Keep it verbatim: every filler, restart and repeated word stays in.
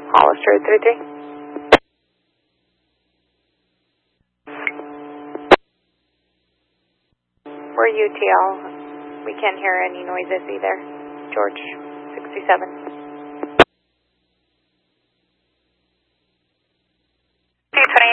Hollister eight three three. We're U T L. We can't hear any noises either. George sixty-seven.